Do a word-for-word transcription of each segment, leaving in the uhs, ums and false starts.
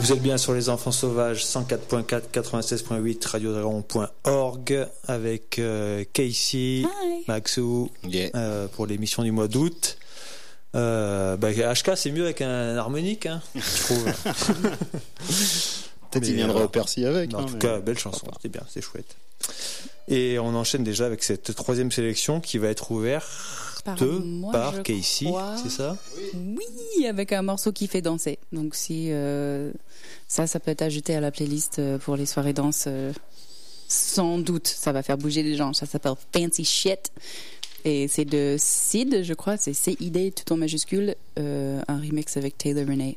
Vous êtes bien sur Les Enfants Sauvages, cent quatre point quatre, quatre-vingt-seize point huit, radiodragon point org, avec euh, Casey, Hi. Maxou, Yeah. euh, pour l'émission du mois d'août. Euh, bah, H K, c'est mieux avec un harmonique, hein, je trouve. Peut-être il viendra euh, au Percy avec. En hein, tout mais... cas, belle chanson, c'est bien, c'est chouette. Et on enchaîne déjà avec cette troisième sélection qui va être ouverte Par par, moi, je Casey, crois. c'est ça? Oui, avec un morceau qui fait danser. Donc si euh, ça, ça peut être ajouté à la playlist euh, pour les soirées danse. Euh, sans doute, ça va faire bouger les gens. Ça s'appelle Fancy Shit. Et c'est de Sid, je crois. C'est C I D, tout en majuscule. Euh, un remix avec Taylor Renee.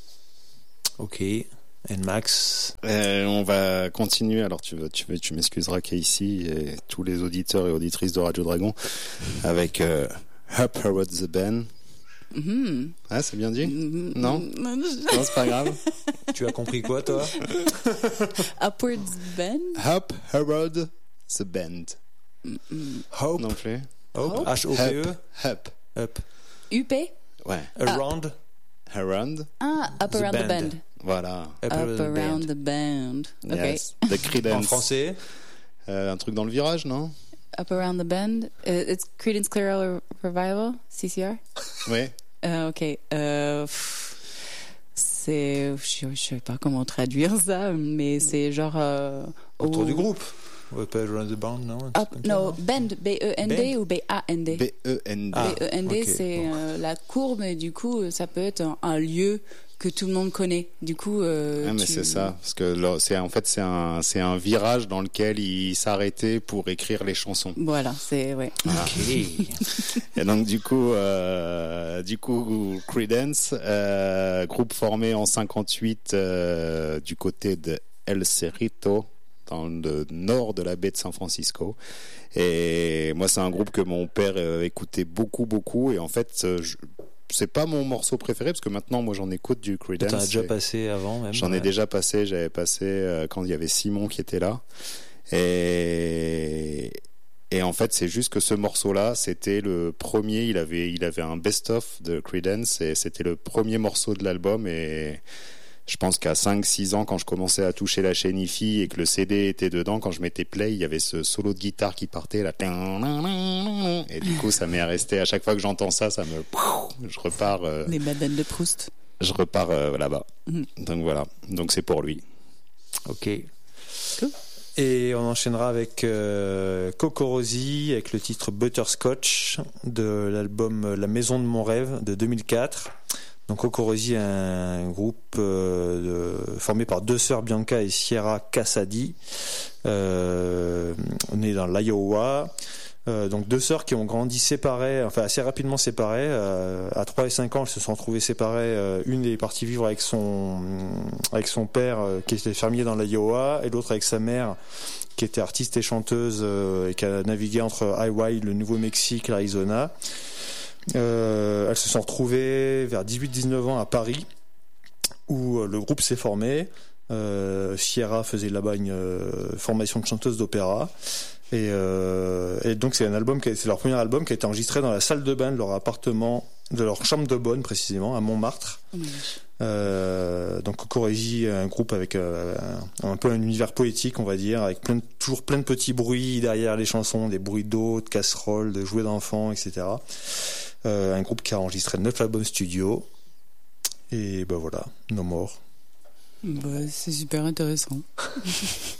Ok. Et Max? Euh, on va continuer. Alors tu, tu, tu m'excuseras, Casey, et tous les auditeurs et auditrices de Radio Dragon, avec euh, Up Howard the Band. Mm-hmm. Ah, c'est bien dit? Mm-hmm. Non? Non, c'est pas grave. Tu as compris quoi, toi? Upwards Bend. Up Howard the Band. Mm-hmm. Hope? Non plus. Hope? H O P E? Up. Up. U P. Ouais. Around? Around. Ah, Up The Around the band. Bend. Voilà. Up, Up Around the Around Band. the Band. Ok. Yes. The Creedence. En français? Euh, un truc dans le virage, non? Up Around the Bend. Uh, it's Creedence Clearwater Revival, C C R. Oui. Euh, ok. Euh, pff, c'est, je, je sais pas comment traduire ça, mais c'est genre euh, Autour au- du groupe? Up Around the Band, non? Up, no, bend, B E N D Bend. ou B A N D. B E N D. Ah, B E N D, ok, c'est bon. euh, la courbe, et du coup, ça peut être un, un lieu que tout le monde connaît. Du coup, euh, Ah, mais tu- c'est ça, parce que là, c'est en fait c'est un c'est un virage dans lequel il s'arrêtait pour écrire les chansons. Voilà, c'est ouais. Et donc du coup, euh, du coup, Creedence, euh, groupe formé en cinquante-huit euh, du côté de El Cerrito, dans le nord de la baie de San Francisco. Et moi, c'est un groupe que mon père euh, écoutait beaucoup, beaucoup. Et en fait, euh, je, c'est pas mon morceau préféré parce que maintenant, moi, j'en écoute du Creedence. T'en as déjà et passé avant même? J'en ai ouais. déjà passé. J'avais passé euh, quand il y avait Simon qui était là. Et Et en fait, c'est juste que ce morceau-là, c'était le premier. Il avait, il avait un best-of de Creedence et c'était le premier morceau de l'album. Et je pense qu'à cinq six ans, quand je commençais à toucher la chaîne hi-fi et que le C D était dedans, quand je mettais play, il y avait ce solo de guitare qui partait là. Et du coup, ça m'est resté. À chaque fois que j'entends ça, ça me, je repars. Euh, Les Madeleines de Proust. je repars euh, là-bas. Mhm. Donc voilà. Donc c'est pour lui. Ok. Cool. Et on enchaînera avec euh, Cocorosi avec le titre Butterscotch de l'album La Maison de mon rêve de deux mille quatre. Donc Cocorosi est un groupe euh, de, formé par deux sœurs Bianca et Sierra Cassadi, euh, nées dans l'Iowa. Euh, donc deux sœurs qui ont grandi séparées, enfin assez rapidement séparées. Euh, à trois et cinq ans, elles se sont retrouvées séparées. Euh, une est partie vivre avec son avec son père euh, qui était fermier dans l'Iowa, et l'autre avec sa mère qui était artiste et chanteuse euh, et qui a navigué entre Hawaï, le Nouveau-Mexique, l'Arizona. Euh, elles se sont retrouvées vers dix-huit dix-neuf ans à Paris, où euh, le groupe s'est formé. Euh, Sierra faisait là-bas une euh, formation de chanteuse d'opéra. Et, euh, et donc c'est un album qui a, c'est leur premier album qui a été enregistré dans la salle de bain de leur appartement, de leur chambre de bonne précisément, à Montmartre. Mmh. Euh, donc Cocorosi, un groupe avec euh, un, un peu un univers poétique, on va dire, avec plein de, toujours plein de petits bruits derrière les chansons, des bruits d'eau, de casseroles, de jouets d'enfants, et cetera. Euh, un groupe qui a enregistré neuf albums studio. Et ben voilà, No More. Bah, c'est super intéressant.